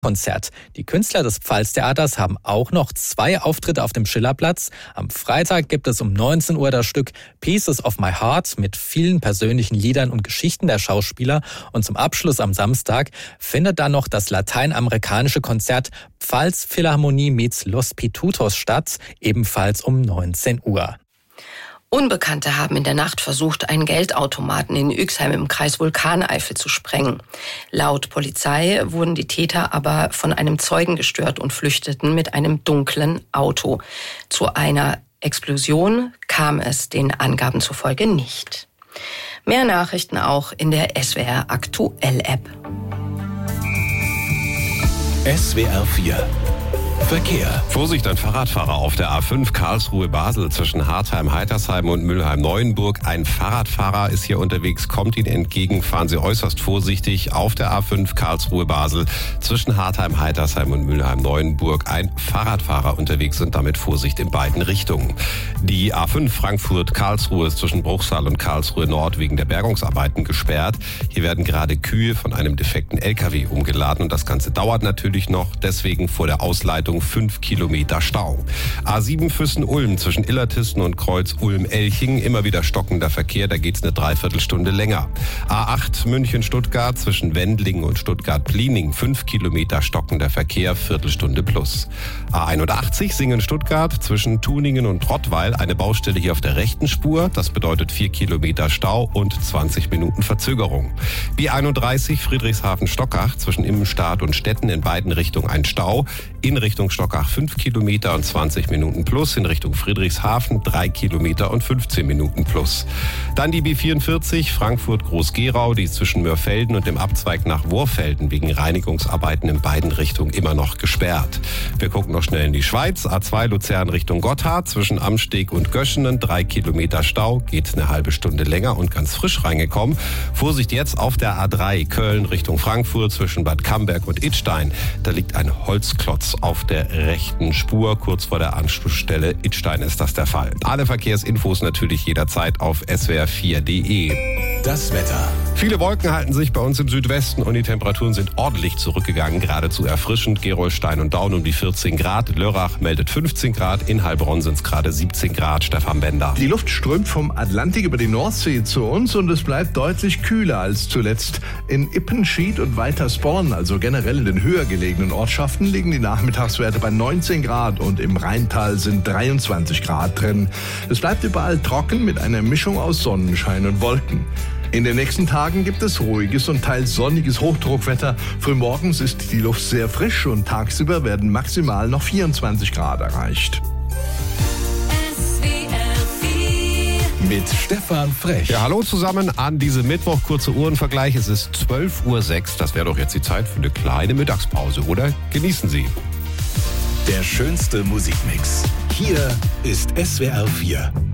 Konzert. Die Künstler des Pfalztheaters haben auch noch 2 Auftritte auf dem Schillerplatz. Am Freitag gibt es um 19 Uhr das Stück Pieces of My Heart mit vielen persönlichen Liedern und Geschichten der Schauspieler. Und zum Abschluss am Samstag findet dann noch das lateinamerikanische Konzert Pfalz Philharmonie meets Los Pitutos statt, ebenfalls um 19 Uhr. Unbekannte haben in der Nacht versucht, einen Geldautomaten in Üxheim im Kreis Vulkaneifel zu sprengen. Laut Polizei wurden die Täter aber von einem Zeugen gestört und flüchteten mit einem dunklen Auto. Zu einer Explosion kam es den Angaben zufolge nicht. Mehr Nachrichten auch in der SWR Aktuell App. SWR 4 Verkehr. Vorsicht, ein Fahrradfahrer auf der A5 Karlsruhe-Basel zwischen Hartheim-Heitersheim und Mülheim-Neuenburg. Ein Fahrradfahrer ist hier unterwegs, kommt Ihnen entgegen. Fahren Sie äußerst vorsichtig auf der A5 Karlsruhe-Basel zwischen Hartheim-Heitersheim und Mülheim-Neuenburg. Ein Fahrradfahrer unterwegs und damit Vorsicht in beiden Richtungen. Die A5 Frankfurt-Karlsruhe ist zwischen Bruchsal und Karlsruhe-Nord wegen der Bergungsarbeiten gesperrt. Hier werden gerade Kühe von einem defekten LKW umgeladen und das Ganze dauert natürlich noch. Deswegen vor der Ausleitung 5 Kilometer Stau. A7 Füssen-Ulm zwischen Illertissen und Kreuz Ulm-Elching. Immer wieder stockender Verkehr, da geht's eine Dreiviertelstunde länger. A8 München-Stuttgart zwischen Wendlingen und Stuttgart-Pliening. 5 Kilometer stockender Verkehr, Viertelstunde plus. A81 Singen-Stuttgart zwischen Tuningen und Rottweil. Eine Baustelle hier auf der rechten Spur. Das bedeutet 4 Kilometer Stau und 20 Minuten Verzögerung. B31 Friedrichshafen-Stockach zwischen Immenstadt und Stetten in beiden Richtungen ein Stau. In Richtung Stockach 5 Kilometer und 20 Minuten plus. In Richtung Friedrichshafen 3 Kilometer und 15 Minuten plus. Dann die B44 Frankfurt-Groß-Gerau, die ist zwischen Mörfelden und dem Abzweig nach Worfelden wegen Reinigungsarbeiten in beiden Richtungen immer noch gesperrt. Wir gucken noch schnell in die Schweiz. A2 Luzern Richtung Gotthard zwischen Amsteg und Göschenen 3 Kilometer Stau. Geht eine halbe Stunde länger und ganz frisch reingekommen. Vorsicht jetzt auf der A3 Köln Richtung Frankfurt zwischen Bad Camberg und Idstein. Da liegt ein Holzklotz auf der rechten Spur. Kurz vor der Anschlussstelle Idstein ist das der Fall. Alle Verkehrsinfos natürlich jederzeit auf swr4.de. Das Wetter. Viele Wolken halten sich bei uns im Südwesten und die Temperaturen sind ordentlich zurückgegangen, geradezu erfrischend. Gerolstein und Daun um die 14 Grad, Lörrach meldet 15 Grad, in Heilbronn sind es gerade 17 Grad. Stefan Bender. Die Luft strömt vom Atlantik über die Nordsee zu uns und es bleibt deutlich kühler als zuletzt. In Ippenschied und Weitersporn, also generell in den höher gelegenen Ortschaften, liegen die Nachmittagswerte bei 19 Grad und im Rheintal sind 23 Grad drin. Es bleibt überall trocken mit einer Mischung aus Sonnenschein und Wolken. In den nächsten Tagen gibt es ruhiges und teils sonniges Hochdruckwetter. Frühmorgens ist die Luft sehr frisch und tagsüber werden maximal noch 24 Grad erreicht. Mit Stefan Frech. Ja, hallo zusammen an diesem Mittwoch. Kurze Uhrenvergleich. Es ist 12:06 Uhr. Das wäre doch jetzt die Zeit für eine kleine Mittagspause, oder? Genießen Sie. Der schönste Musikmix. Hier ist SWR 4.